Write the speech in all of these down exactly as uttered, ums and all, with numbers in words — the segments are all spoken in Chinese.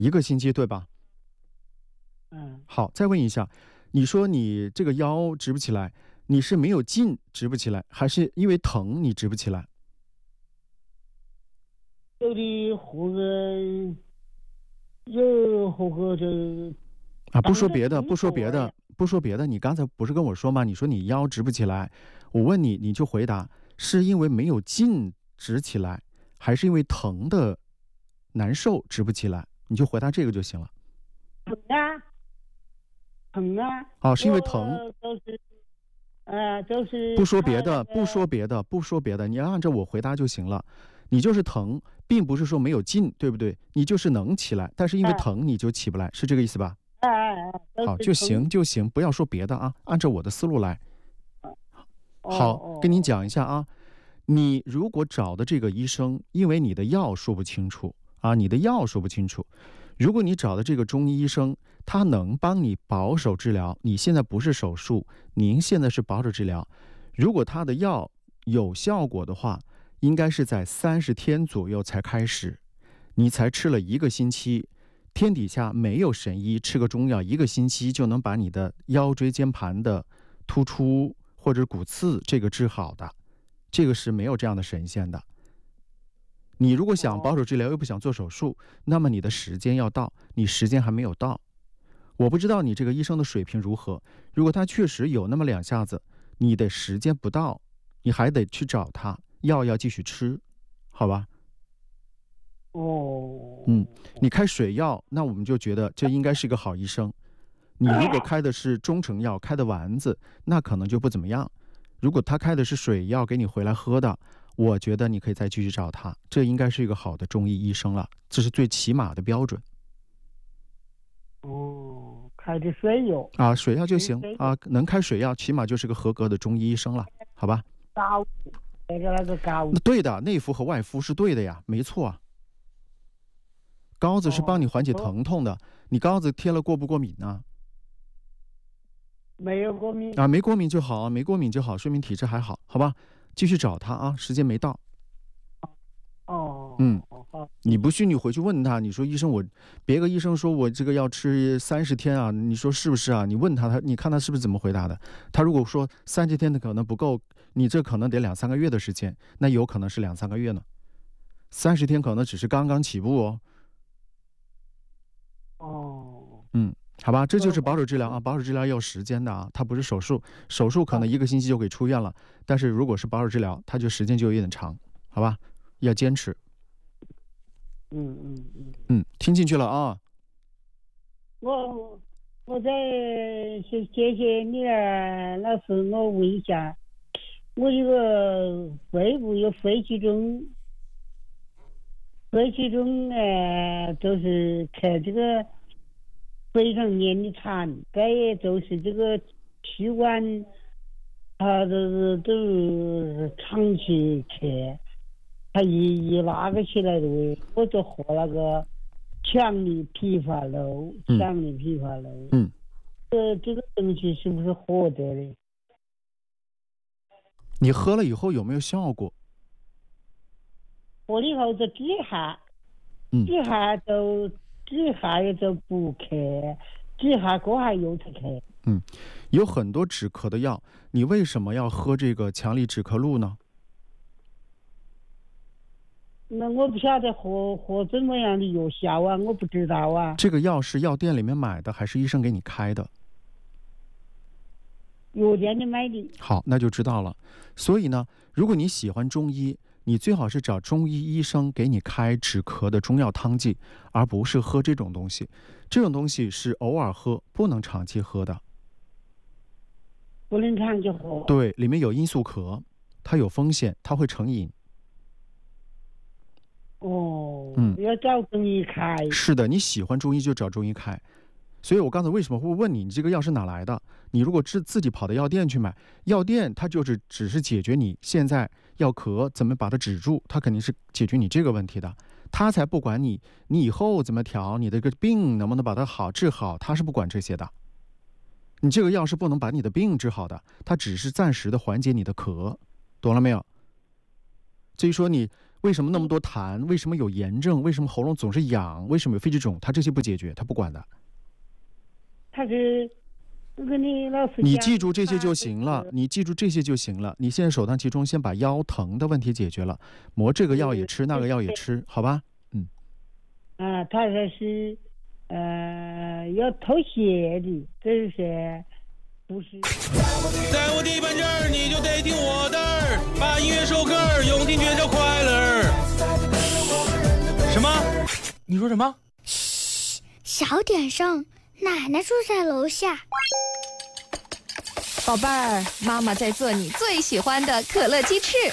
一个星期对吧？ 嗯， 好，再问一下，你说你这个腰直不起来，你是没有劲直不起来，还是因为疼你直不起来？ 有的喝个有喝个就啊，不当说别的， 时听不说说呀。 别的，不说别的，你刚才不是跟我说吗？你说你腰直不起来，我问你，你就回答是因为没有劲直起来，还是因为疼的难受直不起来？你就回答这个就行了。 疼啊疼啊， 哦，是因我为疼， 就是呃就是不说别看那的，不说个。 别的，不说别的，你按照我回答就行了。你就是疼，并不是说没有劲，对不对？你就是能起来，但是因为哎疼你就起不来，是这个意思吧？ 哎哎哎，都好，就是疼。 行就行，不要说别的啊，按照我的思路来。 哦好，跟你哦讲一下啊，你如果找的这个医生，因为你的药说不清楚啊，你的药说不清楚。如果你找的这个中医医生，他能帮你保守治疗，你现在不是手术，您现在是保守治疗。如果他的药有效果的话，应该是在三十天左右才开始，你才吃了一个星期，天底下没有神医，吃个中药一个星期就能把你的腰椎间盘的突出或者骨刺这个治好的，这个是没有这样的神仙的。你如果想保哦守治疗又不想做手术，那么你的时间要到，你时间还没有到。我不知道你这个医生的水平如何，如果他确实有那么两下子，你的时间不到，你还得去找他，药要继续吃，好吧？嗯， 哦你开水药，那我们就觉得这应该是个好医生。你如果开的是中成药，开的丸子，那可能就不怎么样。如果他开的是水药给你回来喝的，我觉得你可以再继续找他，这应该是一个好的中医医生了，这是最起码的标准哦，开的水药， 啊。水药就吃水药行啊，能开水药，起码就是个合格的中医医生了，好吧？ 膏，那个那个膏。 那对的，内服和外敷是对的呀，没错啊。膏子是帮你哦， 缓解我疼痛的，你膏子贴了过不过敏呢？ 没有过敏。 啊，没过敏就好啊，没过敏就好，说明体质还好，好吧？继续找他啊，时间没到。嗯， 哦哦好。 你不信你回去问他，你说医生我，别个医生说我这个要吃三十天啊，你说是不是啊？你问他，他你看他是不是怎么回答的？他如果说三十天的可能不够，你这可能得两三个月的时间，那有可能是两三个月呢。三十天可能只是刚刚起步哦。 哦， 嗯，好吧，这就是保守治疗我啊，保守治疗要时间的啊，它不是手术，手术可能哦一个星期就可以出院了，但是如果是保守治疗，它就时间就有点长，好吧？要坚持。 嗯嗯嗯， 嗯，听进去了啊。 我我再谢谢谢你了，老师，我问一下，我这个肺部有肺气肿，肺气肿呢，就是看这个非常年的长，该也就是这个气管，它都是都是长期看，它一一拉个起来的，我就喝那个强力枇杷露， 嗯强力枇杷露。 嗯， 这这个东西是不是活得的？ 你喝了以后有没有效果？ 喝了以后就几下， 嗯， 几下就几下也就不看，几下过下又去看。 嗯，有很多止咳的药，你为什么要喝这个强力止咳露呢？ 那我不晓得喝喝怎么样的药效啊，我不知道啊。 这个药是药店里面买的，还是医生给你开的？ 药店里买的。 好，那就知道了。所以呢，如果你喜欢中医，你最好是找中医医生给你开止咳的中药汤剂，而不是喝这种东西。这种东西是偶尔喝，不能长期喝的。 不能长期喝。 对，里面有罂粟壳，它有风险，它会成瘾。 哦， 嗯， 要找中医开。 是的，你喜欢中医就找中医开。所以我刚才为什么会问你，你这个药是哪来的？你如果自自己跑到药店去买，药店它就是只是解决你现在要咳怎么把它止住，它肯定是解决你这个问题的，它才不管你你以后怎么调，你这个病能不能把它好治好，它是不管这些的。你这个药是不能把你的病治好的，它只是暂时的缓解你的咳，懂了没有？至于说你为什么那么多痰？为什么有炎症？为什么喉咙总是痒？为什么有肺气肿？他这些不解决，他不管的。 他是跟你老师你记住这些就行了，你记住这些就行了。你现在首当其冲，先把腰疼的问题解决了，磨这个药也吃，那个药也吃，好吧？嗯。 啊，他说是呃要偷血的，这是不是？ 在我地盘这儿，你就得听我的儿，把音乐授课儿，用听觉着快乐儿。什么？你说什么？ 嘘，小点声，奶奶住在楼下。 宝贝儿，妈妈在做你最喜欢的可乐鸡翅。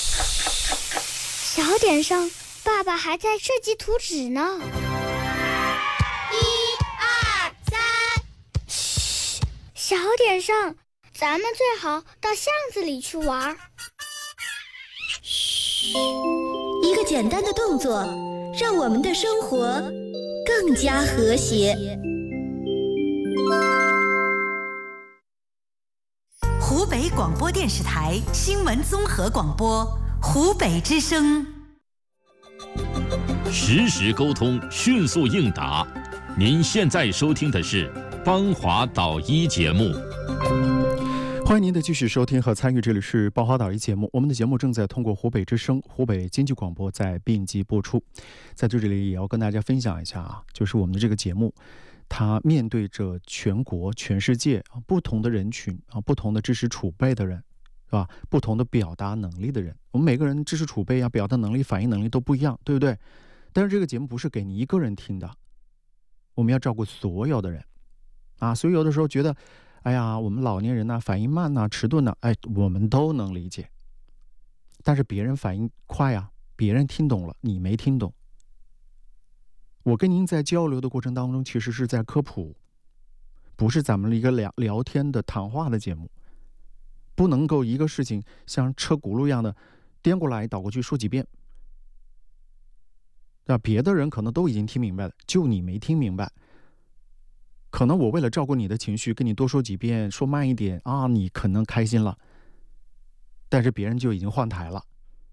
小点声，爸爸还在设计图纸呢。一二三，嘘，小点声，咱们最好到巷子里去玩。 嘘，一个简单的动作，让我们的生活更加和谐。 湖北广播电视台新闻综合广播，湖北之声。 实时沟通，迅速应答。您现在收听的是邦华导医节目。 欢迎您的继续收听和参与，这里是邦华导医节目。我们的节目正在通过湖北之声、湖北经济广播在并机播出。在这里也要跟大家分享一下啊，就是我们的这个节目，它面对着全国、全世界啊不同的人群啊，不同的知识储备的人，是吧？不同的表达能力的人，我们每个人知识储备啊、表达能力、反应能力都不一样，对不对？但是这个节目不是给你一个人听的，我们要照顾所有的人啊。所以有的时候觉得，哎呀，我们老年人呐、啊，反应慢呐、啊、迟钝呐、啊，哎，我们都能理解。但是别人反应快啊，别人听懂了，你没听懂。我跟您在交流的过程当中，其实是在科普，不是咱们一个聊聊天的谈话的节目，不能够一个事情像车轱辘一样的颠过来倒过去说几遍。那别的人可能都已经听明白了，就你没听明白。可能我为了照顾你的情绪，跟你多说几遍，说慢一点啊，你可能开心了，但是别人就已经换台了，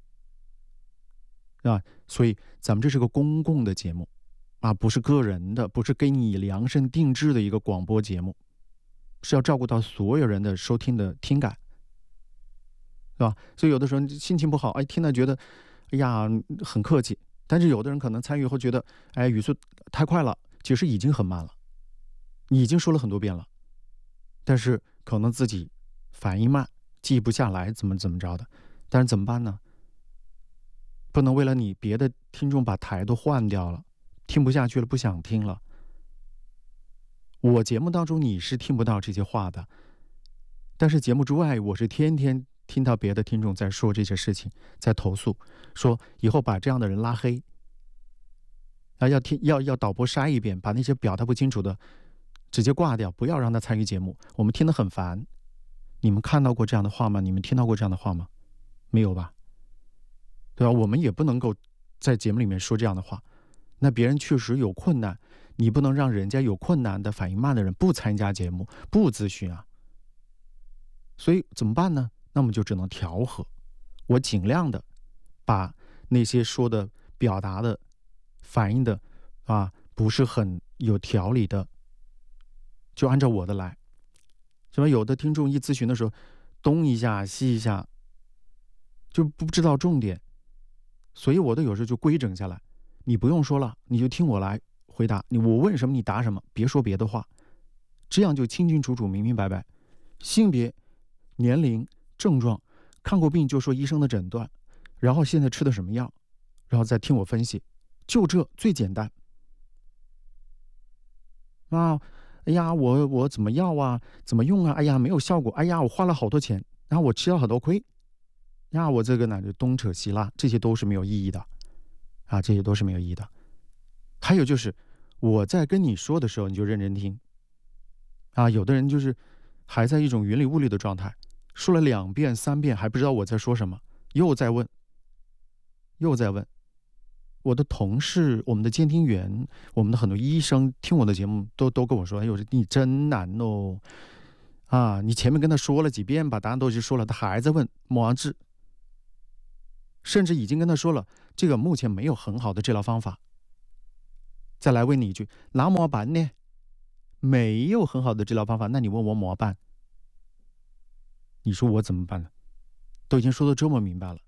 啊，所以咱们这是个公共的节目啊，不是个人的，不是给你量身定制的一个广播节目，是要照顾到所有人的收听的听感，是吧？所以有的时候心情不好，哎，听了觉得，哎呀，很客气。但是有的人可能参与后觉得，哎，语速太快了，其实已经很慢了，你已经说了很多遍了，但是可能自己反应慢，记不下来，怎么怎么着的。但是怎么办呢？不能为了你别的听众把台都换掉了，听不下去了，不想听了。我节目当中你是听不到这些话的，但是节目之外，我是天天听到别的听众在说这些事情，在投诉，说以后把这样的人拉黑，啊，要听要要导播筛一遍，把那些表达不清楚的直接挂掉，不要让他参与节目，我们听得很烦。你们看到过这样的话吗？你们听到过这样的话吗？没有吧？对吧？我们也不能够在节目里面说这样的话。那别人确实有困难，你不能让人家有困难的、反应慢的人不参加节目、不咨询啊。所以怎么办呢？那么就只能调和，我尽量的把那些说的、表达的、反应的啊，不是很有条理的，就按照我的来。什么有的听众一咨询的时候，东一下西一下，就不知道重点，所以我的有时候就规整下来，你不用说了，你就听我来回答你，我问什么你答什么，别说别的话，这样就清清楚楚、明明白白。性别、年龄、症状，看过病就说医生的诊断，然后现在吃的什么药，然后再听我分析，就这最简单。啊，哎呀，我我怎么药啊，怎么用啊？哎呀，没有效果。哎呀，我花了好多钱，然后我吃了很多亏。呀，我这个呢就东扯西拉，这些都是没有意义的，啊，这些都是没有意义的。还有就是我在跟你说的时候，你就认真听。啊，有的人就是还在一种云里雾里的状态。说了两遍三遍还不知道我在说什么，又在问又在问。我的同事、我们的监听员、我们的很多医生听我的节目都都跟我说，哎呦，你真难哦，啊，你前面跟他说了几遍，把答案都已经说了，他还在问，莫安治。 甚至已经跟他说了，这个目前没有很好的治疗方法。再来问你一句，那么办呢？没有很好的治疗方法，那你问我怎么办？你说我怎么办呢？都已经说的这么明白了，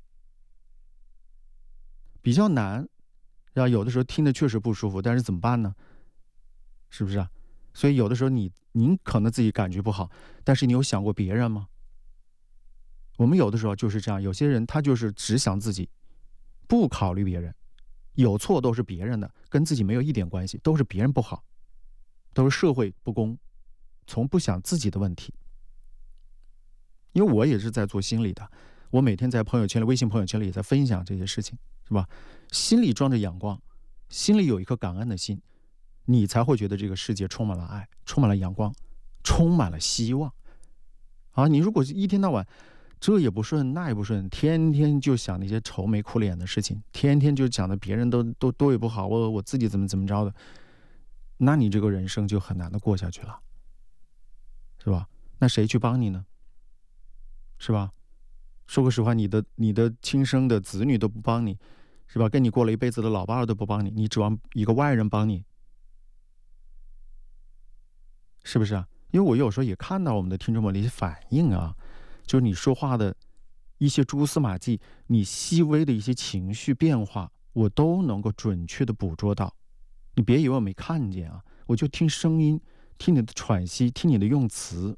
比较难，然后有的时候听着确实不舒服，但是怎么办呢？是不是啊？所以有的时候你您可能自己感觉不好，但是你有想过别人吗？我们有的时候就是这样，有些人他就是只想自己，不考虑别人，有错都是别人的，跟自己没有一点关系，都是别人不好，都是社会不公，从不想自己的问题。因为我也是在做心理的，我每天在朋友圈里、微信朋友圈里也在分享这些事情，是吧？心里装着阳光，心里有一颗感恩的心，你才会觉得这个世界充满了爱，充满了阳光，充满了希望。啊，你如果一天到晚这也不顺那也不顺，天天就想那些愁眉苦脸的事情，天天就讲的别人都都对不好，我我自己怎么怎么着的，那你这个人生就很难的过下去了，是吧？那谁去帮你呢？是吧？说个实话，你的你的亲生的子女都不帮你，是吧？跟你过了一辈子的老伴都不帮你，你指望一个外人帮你，是不是啊？因为我有时候也看到我们的听众们的一些反应啊，就是你说话的一些蛛丝马迹，你细微的一些情绪变化，我都能够准确的捕捉到。你别以为我没看见啊，我就听声音，听你的喘息，听你的用词，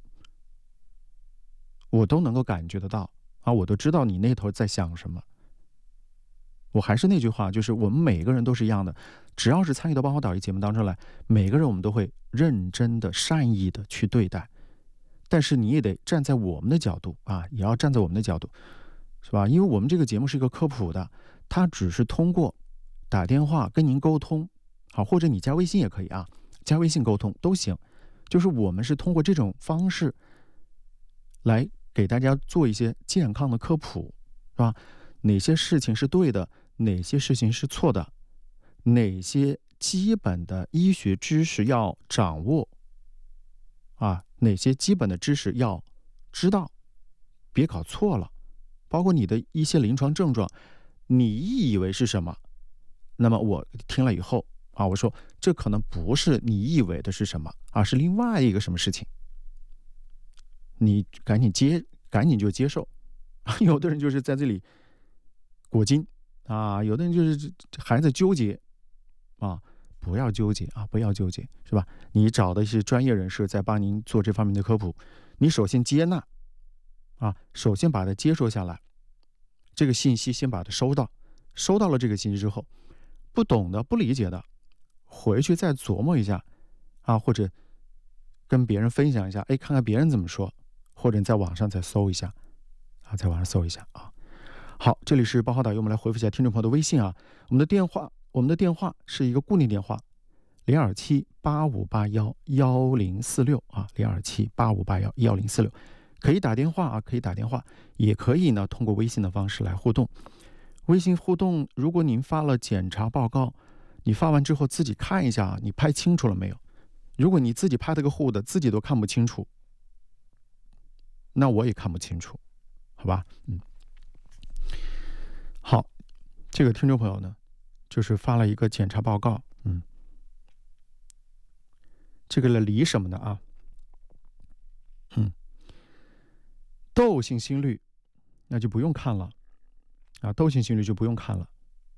我都能够感觉得到啊，我都知道你那头在想什么。我还是那句话，就是我们每个人都是一样的，只要是参与到帮我导医节目当中来，每个人我们都会认真的、善意的去对待。但是你也得站在我们的角度啊，也要站在我们的角度，是吧？因为我们这个节目是一个科普的，它只是通过打电话跟您沟通，好，或者你加微信也可以啊，加微信沟通都行。就是我们是通过这种方式来给大家做一些健康的科普，是吧？哪些事情是对的，哪些事情是错的，哪些基本的医学知识要掌握啊，哪些基本的知识要知道，别搞错了。包括你的一些临床症状，你以为是什么，那么我听了以后啊，我说这可能不是你以为的是什么，而是另外一个什么事情，你赶紧接，赶紧就接受。有的人就是在这里裹巾啊，有的人就是还在纠结啊，不要纠结啊，不要纠结，是吧？你找的是专业人士在帮您做这方面的科普，你首先接纳啊，首先把它接受下来，这个信息先把它收到，收到了这个信息之后，不懂的、不理解的，回去再琢磨一下啊，或者跟别人分享一下，哎，看看别人怎么说，或者你在网上再搜一下啊，在网上搜一下啊。好，这里是包好导游，我们来回复一下听众朋友的微信啊。我们的电话，我们的电话是一个固定电话，零二七八五八幺幺零四六啊，零二七八五八幺幺零四六，可以打电话啊，可以打电话，也可以呢通过微信的方式来互动。微信互动，如果您发了检查报告，你发完之后自己看一下，你拍清楚了没有？如果你自己拍的个糊的，自己都看不清楚，那我也看不清楚，好吧？嗯。好，这个听众朋友呢，就是发了一个检查报告，嗯，这个了离什么的啊？嗯，窦性心律，那就不用看了啊，窦性心律就不用看了。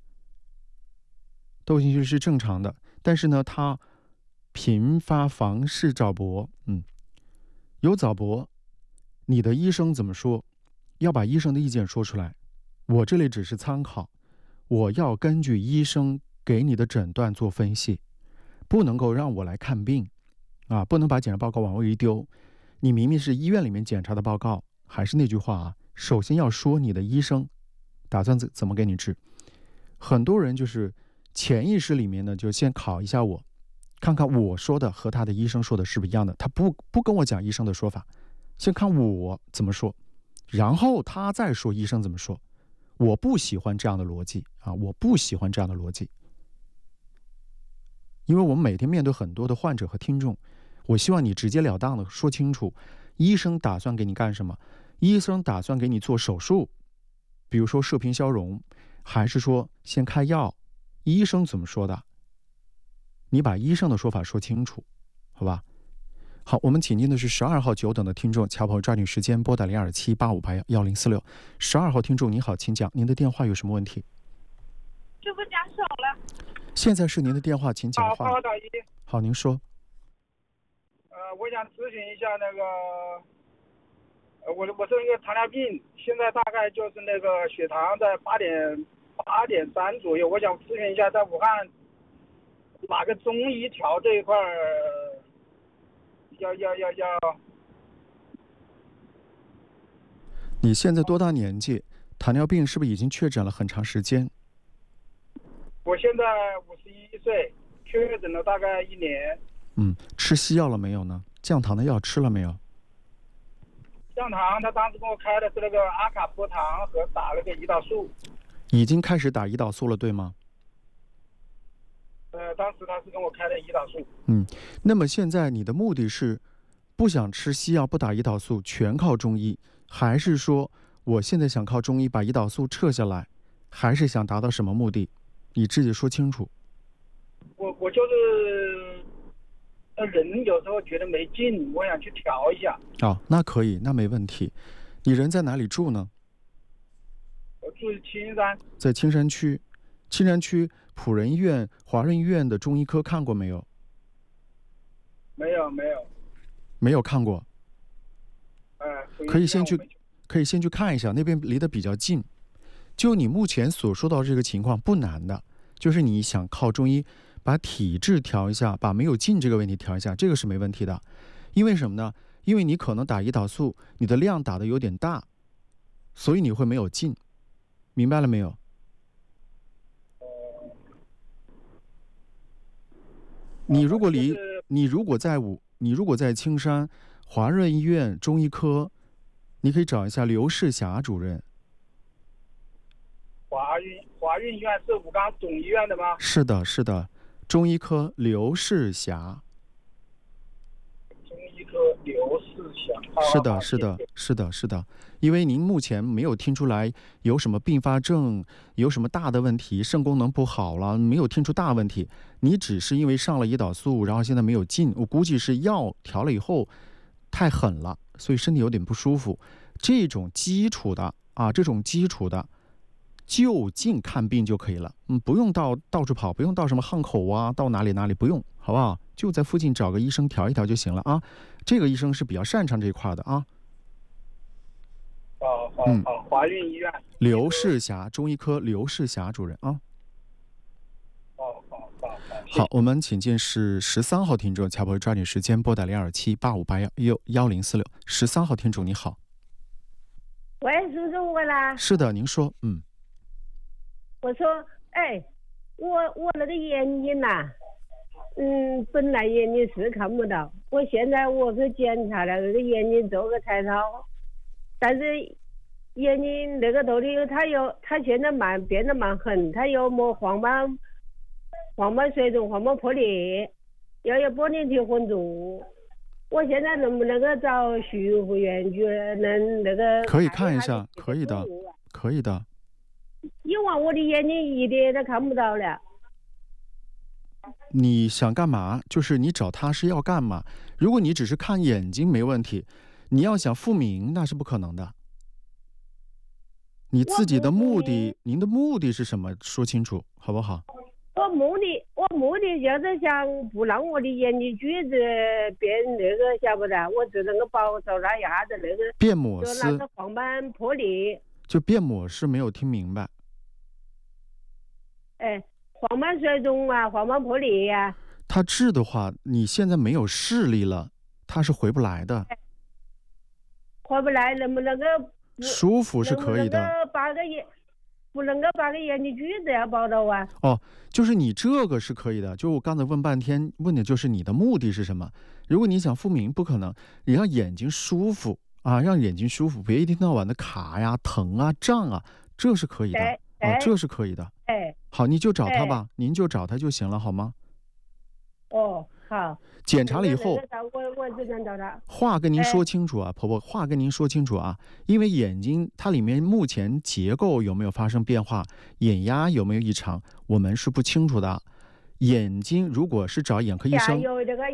窦性心律是正常的，但是呢，它频发房室早搏，嗯，有早搏，你的医生怎么说？要把医生的意见说出来。我这里只是参考，我要根据医生给你的诊断做分析，不能够让我来看病啊，不能把检查报告往外一丢。你明明是医院里面检查的报告，还是那句话啊，首先要说你的医生打算怎怎么给你治。很多人就是潜意识里面呢，就先考一下我，看看我说的和他的医生说的是不是一样的，他不不跟我讲医生的说法，先看我怎么说，然后他再说医生怎么说。我不喜欢这样的逻辑啊！我不喜欢这样的逻辑，因为我们每天面对很多的患者和听众，我希望你直截了当的说清楚，医生打算给你干什么？医生打算给你做手术，比比如说射频消融，还是说先开药？医生怎么说的？你把医生的说法说清楚，好吧？好，我们请进的是十二号久等的听众，乔朋友抓紧时间拨打零二七八五八幺零四六。十二号听众你好，请讲，您的电话有什么问题？ 这不讲少了。 现在是您的电话，请讲话。 好，导医。 好，您说。 呃，我想咨询一下那个，呃，我我是那个糖尿病，现在大概就是那个血糖在八点八点三左右，我想咨询一下，在武汉哪个中医调这一块儿？要要要要！ 你现在多大年纪？糖尿病是不是已经确诊了很长时间？ 我现在五十一岁，确诊了大概一年。 嗯，吃西药了没有呢？降糖的药吃了没有？ 降糖，他当时给我开的是那个阿卡波糖和打了个胰岛素。 已经开始打胰岛素了，对吗？ 呃，当时他是跟我开的胰岛素。 嗯，那么现在你的目的是不想吃西药，不打胰岛素，全靠中医，还是说我现在想靠中医把胰岛素撤下来，还是想达到什么目的？你自己说清楚。 我我就是，呃，人有时候觉得没劲，我想去调一下。 哦，那可以，那没问题。你人在哪里住呢？ 我住青山。 在青山区，青山区辅仁医院、华润医院的中医科看过没有？ 没有，没有。 没有看过。 呃， 可以先去，可以先去看一下，那边离得比较近。就你目前所说到这个情况不难的，就是你想靠中医把体质调一下，把没有劲这个问题调一下，这个是没问题的。因为什么呢？因为你可能打胰岛素，你的量打得有点大，所以你会没有劲，明白了没有？你如果离你如果在武你如果在青山华润医院中医科，你可以找一下刘世霞主任。 华润华润医院是武冈总医院的吗？ 是的，是的，中医科刘世霞。 中医科刘世霞。 是的，是的，是的，是的。因为您目前没有听出来有什么并发症，有什么大的问题，肾功能不好了，没有听出大问题，你只是因为上了胰岛素，然后现在没有劲，我估计是药调了以后太狠了，所以身体有点不舒服。这种基础的啊，这种基础的就近看病就可以了，嗯，不用到到处跑，不用到什么汉口啊，到哪里哪里不用，好不好？就在附近找个医生调一调就行了啊。这个医生是比较擅长这一块的啊。 哦，好，好，华润医院。 刘世霞，中医科刘世霞主任啊。 好好好好，我们请进是十三号听众，乔博抓紧时间拨打零二七八五八幺幺幺零四六。十三号听众你好。 喂，叔叔我啦。 是的，您说，嗯。 我说，哎，我我那个眼睛呐、啊，嗯，本来眼睛是看不到，我现在我去检查了那个眼睛做个彩超，但是眼睛那个头里它有，它现在蛮变得蛮狠，它有么黄斑黄斑水肿、黄斑破裂，又有玻璃体混浊。我现在能不能够找徐福元去能那个？ 可以看一下，可以的，可以的。 因为我的眼睛一点都看不到了。 你想干嘛？就是你找他是要干嘛？如果你只是看眼睛没问题，你要想复明那是不可能的。你自己的目的，您的目的是什么？说清楚好不好？ 我目的，我目的就是想不让我的眼睛橘子变那个，晓不得？我只能够保守那一下子那个变抹丝， 就那个黄斑破裂。 就变抹是没有听明白。 哎，黄斑水肿啊，黄斑破裂呀、啊。 他治的话，你现在没有视力了，他是回不来的。 回不来，能不能够？ 舒服是可以的。 能不能够把个眼，不能够把个眼睛橘子要保到啊？ 哦，就是你这个是可以的。就我刚才问半天，问的就是你的目的是什么？如果你想复明，不可能，你让眼睛舒服。啊，让眼睛舒服，别一天到晚的卡呀、疼啊、胀啊，这是可以的， 哎啊，这是可以的。 哎， 好，你就找他吧， 哎、 您就找他就行了，好吗？ 哦， 好。 检查了以后， 我我只能找他。 话跟您说清楚啊，婆婆，话跟您说清楚啊，因为眼睛它里面目前结构有没有发生变化，眼压有没有异常，我们是不清楚的。眼睛如果是找眼科医生， 有这个